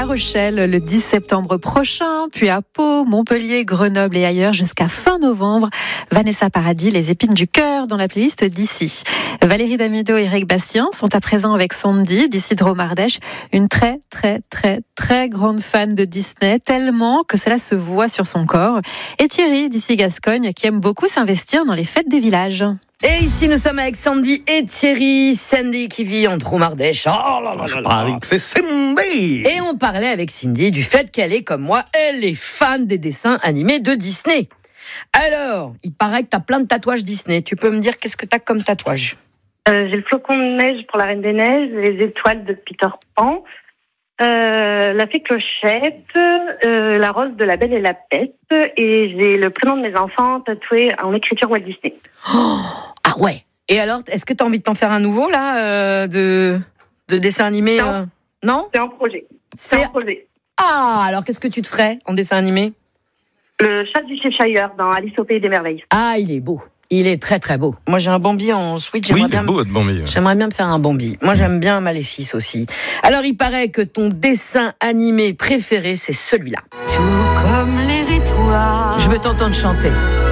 Rochelle le 10 septembre prochain, puis à Pau, Montpellier, Grenoble et ailleurs jusqu'à fin novembre. Vanessa Paradis, les épines du cœur dans la playlist d'ici. Valérie Damido et Eric Bastien sont à présent avec Sandy d'ici Dromardèche, une très grande fan de Disney, tellement que cela se voit sur son corps. Et Thierry d'ici Gascogne qui aime beaucoup s'investir dans les fêtes des villages. Et ici, nous sommes avec Sandy et Thierry. Sandy qui vit en Dromardèche. Oh là là là là. C'est Sandy. Et on parlait avec Cindy du fait qu'elle est, comme moi, elle est fan des dessins animés de Disney. Alors, il paraît que tu as plein de tatouages Disney. Tu peux me dire qu'est-ce que tu as comme tatouage ? J'ai le flocon de neige pour la Reine des Neiges, les étoiles de Peter Pan, la fée Clochette, la rose de la Belle et la Bête, et j'ai le prénom de mes enfants tatoué en écriture Walt Disney. Oh, ah ouais. Et alors, est-ce que tu as envie de t'en faire un nouveau, là, de dessin animé Non ? C'est un projet. C'est un projet. Ah, alors qu'est-ce que tu te ferais en dessin animé ? Le chat du Cheshire dans Alice au Pays des Merveilles. Ah, il est beau. Il est très beau. Moi, j'ai un Bambi en Switch. Oui, il est beau, votre Bambi. J'aimerais bien me faire un Bambi. Moi, j'aime bien Maléfice aussi. Alors, il paraît que ton dessin animé préféré, c'est celui-là. Tout comme les étoiles. Je veux t'entendre chanter.